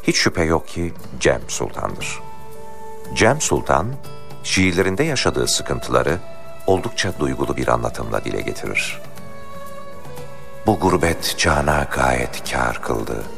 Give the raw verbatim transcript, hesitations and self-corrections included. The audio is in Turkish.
Hiç şüphe yok ki Cem Sultan'dır. Cem Sultan, şiirlerinde yaşadığı sıkıntıları oldukça duygulu bir anlatımla dile getirir. Bu gurbet cana gayet kâr kıldı.